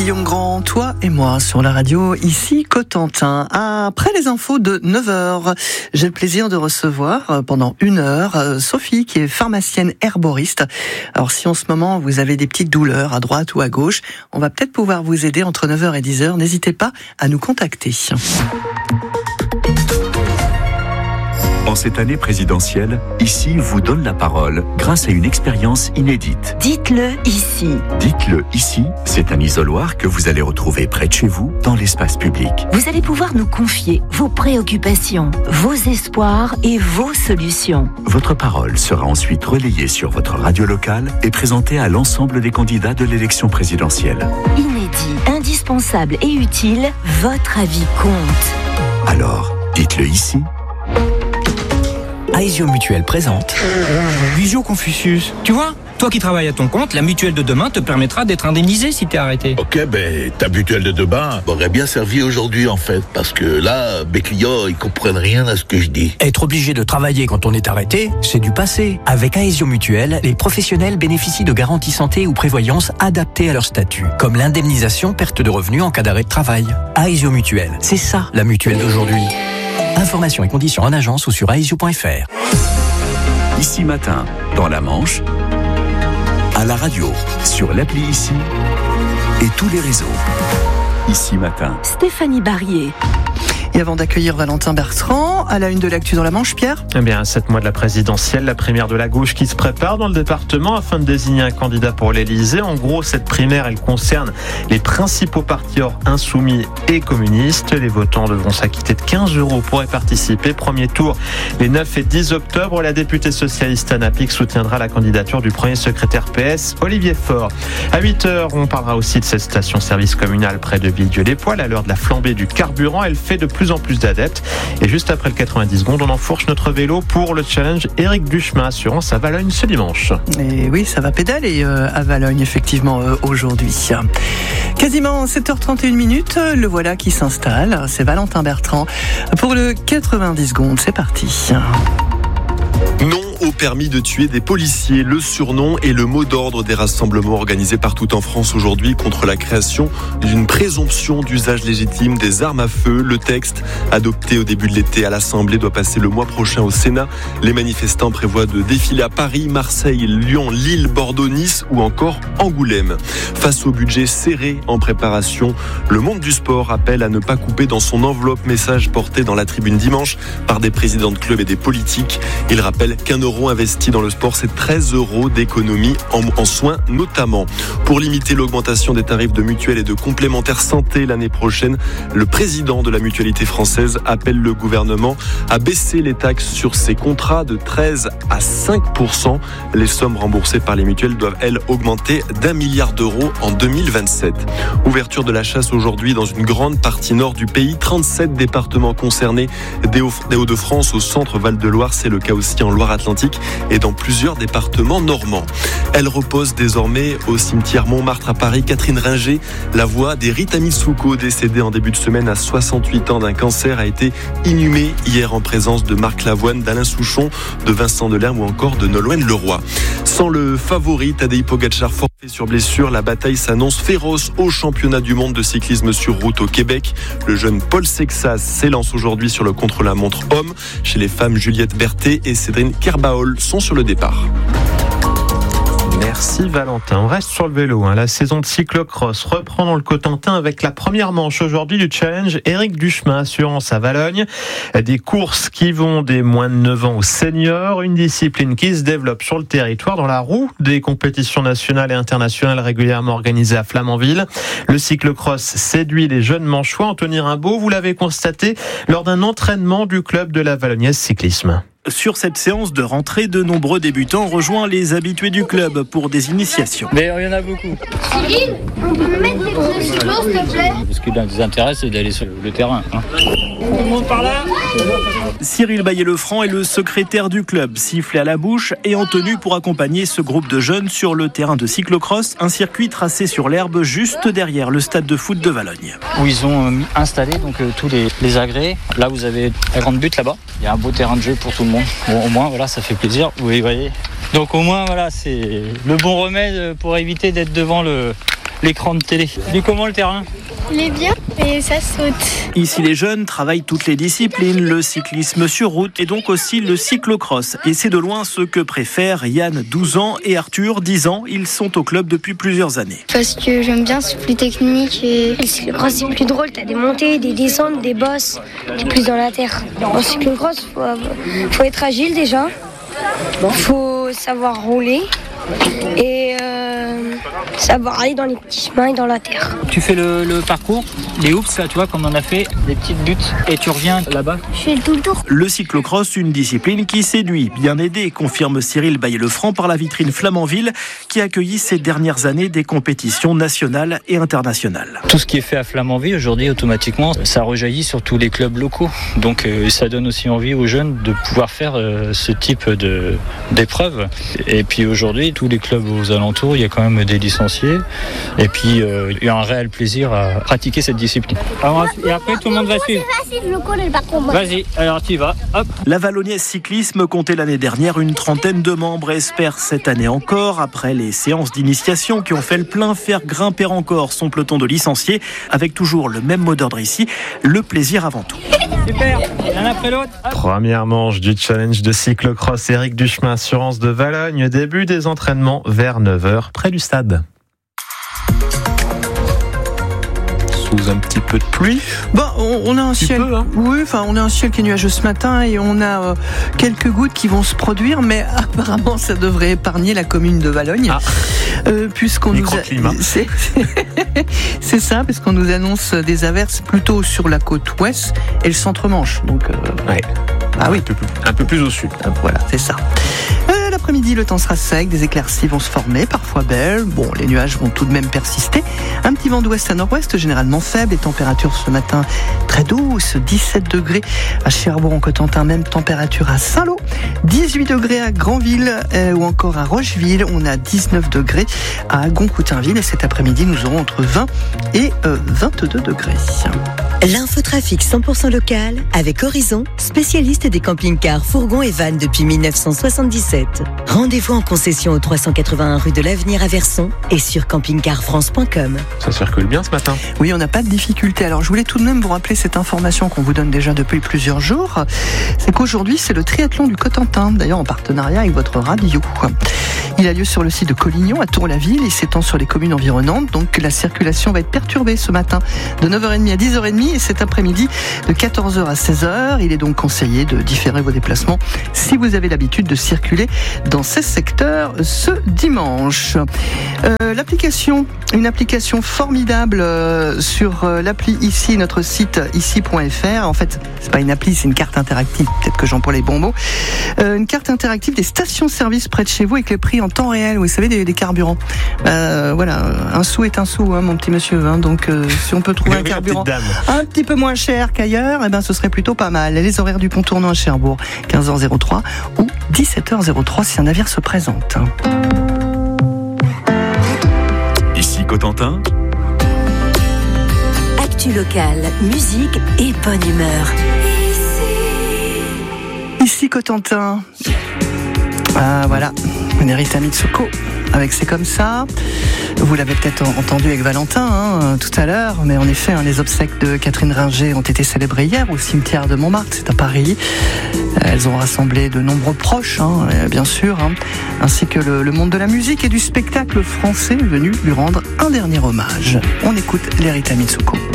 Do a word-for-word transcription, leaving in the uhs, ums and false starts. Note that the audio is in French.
Guillaume Grand, toi et moi sur la radio, ici Cotentin. Après les infos de neuf heures, j'ai le plaisir de recevoir pendant une heure Sophie qui est pharmacienne herboriste. Alors si en ce moment vous avez des petites douleurs à droite ou à gauche, on va peut-être pouvoir vous aider entre neuf heures et dix heures. N'hésitez pas à nous contacter. En cette année présidentielle, Ici vous donne la parole grâce à une expérience inédite. Dites-le ici. Dites-le ici, c'est un isoloir que vous allez retrouver près de chez vous, dans l'espace public. Vous allez pouvoir nous confier vos préoccupations, vos espoirs et vos solutions. Votre parole sera ensuite relayée sur votre radio locale et présentée à l'ensemble des candidats de l'élection présidentielle. Inédit, indispensable et utile, votre avis compte. Alors, dites-le ici. Aesio Mutuelle présente Visio Confucius. Tu vois, toi qui travailles à ton compte, la mutuelle de demain te permettra d'être indemnisé si t'es arrêté. Ok, ben ta mutuelle de demain m'aurait bien servi aujourd'hui en fait, parce que là, mes clients, ils comprennent rien à ce que je dis. Être obligé de travailler quand on est arrêté, c'est du passé. Avec Aesio Mutuelle, les professionnels bénéficient de garanties santé ou prévoyance adaptées à leur statut, comme l'indemnisation perte de revenus en cas d'arrêt de travail. Aesio Mutuelle, c'est ça la mutuelle d'aujourd'hui. Informations et conditions en agence ou sur aesio point f r. Ici matin, dans la Manche, à la radio, sur l'appli Ici et tous les réseaux. Ici matin. Stéphanie Barrier. Et avant d'accueillir Valentin Bertrand, à la une de l'actu dans la Manche, Pierre. Eh bien, à sept mois de la présidentielle, la primaire de la gauche qui se prépare dans le département afin de désigner un candidat pour l'Élysée. En gros, cette primaire, elle concerne les principaux partis hors insoumis et communistes. Les votants devront s'acquitter de quinze euros pour y participer. Premier tour, les neuf et dix octobre. La députée socialiste Anna Pic soutiendra la candidature du premier secrétaire P S, Olivier Faure. À huit heures, on parlera aussi de cette station-service communale près de Villedieu-les-Poêles. À l'heure de la flambée du carburant, elle fait de plus en plus d'adeptes. Et juste après le quatre-vingt-dix secondes, on enfourche notre vélo pour le challenge Éric Duchemin, assurance à Valogne ce dimanche. Et oui, ça va pédaler euh, à Valogne, effectivement, euh, aujourd'hui. Quasiment sept heures trente et une minutes, le voilà qui s'installe. C'est Valentin Bertrand pour le quatre-vingt-dix secondes. C'est parti. Non au permis de tuer des policiers. Le surnom et le mot d'ordre des rassemblements organisés partout en France aujourd'hui contre la création d'une présomption d'usage légitime des armes à feu. Le texte, adopté au début de l'été à l'Assemblée, doit passer le mois prochain au Sénat. Les manifestants prévoient de défiler à Paris, Marseille, Lyon, Lille, Bordeaux, Nice ou encore Angoulême. Face au budget serré en préparation, le monde du sport appelle à ne pas couper dans son enveloppe. Message porté dans la tribune dimanche par des présidents de clubs et des politiques. Il rappelle qu'un euro investi dans le sport, c'est treize euros d'économie en, en soins notamment. Pour limiter l'augmentation des tarifs de mutuelles et de complémentaires santé l'année prochaine, le président de la mutualité française appelle le gouvernement à baisser les taxes sur ses contrats de treize à cinq pour cent. Les sommes remboursées par les mutuelles doivent, elles, augmenter d'un milliard d'euros en deux mille vingt-sept. Ouverture de la chasse aujourd'hui dans une grande partie nord du pays. trente-sept départements concernés, des Hauts-de-France au centre Val-de-Loire. C'est le cas aussi en Loire-Atlantique et dans plusieurs départements normands. Elle repose désormais au cimetière Montmartre à Paris. Catherine Ringer, la voix d'Rita Mitsuko, décédée en début de semaine à soixante-huit ans d'un cancer, a été inhumée hier en présence de Marc Lavoine, d'Alain Souchon, de Vincent Delerme ou encore de Nolwenn Leroy. Sans le favori Tadej Pogačar, forfait sur blessure, la bataille s'annonce féroce au championnat du monde de cyclisme sur route au Québec. Le jeune Paul Sexas s'élance aujourd'hui sur le contre-la-montre homme. Chez les femmes, Juliette Berthet et Cédrine Kerbaol sont sur le départ. Merci Valentin. On reste sur le vélo. Hein. La saison de cyclocross reprend dans le Cotentin avec la première manche aujourd'hui du challenge Éric Duchemin, assurance à Valogne. Des courses qui vont des moins de neuf ans aux seniors. Une discipline qui se développe sur le territoire dans la roue des compétitions nationales et internationales régulièrement organisées à Flamanville. Le cyclocross séduit les jeunes manchois. Anthony Rimbaud, vous l'avez constaté lors d'un entraînement du club de la Valognaise Cyclisme. Sur cette séance de rentrée, de nombreux débutants rejoignent les habitués du club pour des initiations. Mais il y en a beaucoup. Cyril, on peut mettre les pneus cyclo, s'il te plaît ? Ce qui nous intéresse, c'est d'aller sur le terrain. Hein. On monte par là ? Cyril Baillet-Lefranc est le secrétaire du club, sifflet à la bouche et en tenue pour accompagner ce groupe de jeunes sur le terrain de cyclocross, un circuit tracé sur l'herbe juste derrière le stade de foot de Valogne. Où ils ont euh, installé donc, euh, tous les, les agrès. Là, vous avez la grande butte là-bas. Il y a un beau terrain de jeu pour tout le monde. Bon, au moins, voilà, ça fait plaisir. Oui, vous voyez. Donc au moins, voilà, c'est le bon remède pour éviter d'être devant le... l'écran de télé. Il est comment le terrain ? Il est bien et ça saute. Ici, les jeunes travaillent toutes les disciplines, le cyclisme sur route et donc aussi le cyclocross. Et c'est de loin ce que préfèrent Yann, douze ans, et Arthur, dix ans. Ils sont au club depuis plusieurs années. Parce que j'aime bien, c'est plus technique et le cyclocross c'est plus drôle. T'as des montées, des descentes, des bosses, t'es plus dans la terre. En cyclocross, faut, faut être agile déjà, faut savoir rouler et euh, savoir aller dans les petits chemins et dans la terre. Tu fais le, le parcours, les hoops, là, tu vois, comme on a fait, des petites buttes, et tu reviens là-bas. Je fais tout le tour. Le cyclocross, une discipline qui séduit, bien aidé, confirme Cyril Baillet-Lefranc par la vitrine Flamanville, qui a accueilli ces dernières années des compétitions nationales et internationales. Tout ce qui est fait à Flamanville, aujourd'hui, automatiquement, ça rejaillit sur tous les clubs locaux. Donc euh, ça donne aussi envie aux jeunes de pouvoir faire euh, ce type de, d'épreuves. Et puis aujourd'hui, tous les clubs aux alentours, il y a quand même des licenciés. Et puis, euh, il y a un réel plaisir à pratiquer cette discipline. Alors, et après, tout le monde va suivre. C'est facile, je connais le parcours. Vas-y, alors tu y vas. Hop. La Vallonnière Cyclisme comptait l'année dernière une trentaine de membres et espère cette année encore, après les séances d'initiation qui ont fait le plein, faire grimper encore son peloton de licenciés, avec toujours le même mot d'ordre ici, le plaisir avant tout. Super, l'un après l'autre. Hop. Première manche du challenge de cyclocross Éric Duchemin, Assurance de Valogne. Début des entraînements vers neuf heures près du stade. Sous un petit peu de pluie. Bon, on, on a un ciel. Peu, hein. Oui, enfin, on a un ciel qui est nuageux ce matin et on a euh, quelques gouttes qui vont se produire, mais apparemment, ça devrait épargner la commune de Valogne, ah. euh, puisqu'on nous a... c'est... c'est ça, parce qu'on nous annonce des averses plutôt sur la côte ouest et le centre-Manche. Donc, euh... ouais. ah oui, un peu plus, un peu plus au sud. Voilà, c'est ça. Euh, l'après-midi, le temps sera sec, des éclaircies vont se former, parfois belles. Bon, les nuages vont tout de même persister. Un petit vent d'ouest à nord-ouest, généralement faible. Les températures ce matin très douces, dix-sept degrés à Cherbourg en Cotentin, même température à Saint-Lô, dix-huit degrés à Granville euh, ou encore à Rocheville. On a dix-neuf degrés à Goncoutainville et cet après-midi, nous aurons entre vingt et euh, vingt-deux degrés. L'infotrafic cent pour cent local avec Horizon, spécialiste des camping-cars, fourgons et vannes depuis dix-neuf cent soixante-dix-sept. Rendez-vous en concession au trois cent quatre-vingt-un rue de l'Avenir à Verson et sur camping car france point com. Ça circule bien ce matin. Oui, on n'a pas de difficulté. Alors, je voulais tout de même vous rappeler cette information qu'on vous donne déjà depuis plusieurs jours. C'est qu'aujourd'hui, c'est le triathlon du Cotentin, d'ailleurs en partenariat avec votre radio. Il a lieu sur le site de Collignon, à Tour-la-Ville. Il s'étend sur les communes environnantes. Donc, la circulation va être perturbée ce matin de neuf heures trente à dix heures trente et cet après-midi de quatorze heures à seize heures. Il est donc conseillé de différer vos déplacements si vous avez l'habitude de circuler dans ces secteurs ce dimanche. Euh, l'application, une application formidable euh, sur euh, l'appli ici, notre site ici point f r. En fait, c'est pas une appli, c'est une carte interactive. Peut-être que j'emploie les bons mots. Euh, une carte interactive des stations-service près de chez vous avec les prix en temps réel. Vous savez, des, des carburants. Euh, voilà, un sou est un sou, hein, mon petit monsieur. Hein, donc, euh, si on peut trouver un carburant un petit peu moins cher qu'ailleurs, eh ben, ce serait plutôt pas mal. Les horaires du pont tournant à Cherbourg, quinze heures trois ou dix-sept heures trois si un navire se présente. Ici Cotentin. Actu local, musique et bonne humeur. Ici Cotentin. Ah voilà, Nerita Mitsuko avec C'est comme ça. Vous l'avez peut-être entendu avec Valentin hein, tout à l'heure, mais en effet, hein, les obsèques de Catherine Ringer ont été célébrées hier au cimetière de Montmartre, c'est à Paris. Elles ont rassemblé de nombreux proches, hein, bien sûr, hein, ainsi que le, le monde de la musique et du spectacle français venu lui rendre un dernier hommage. On écoute Nerita Mitsuko.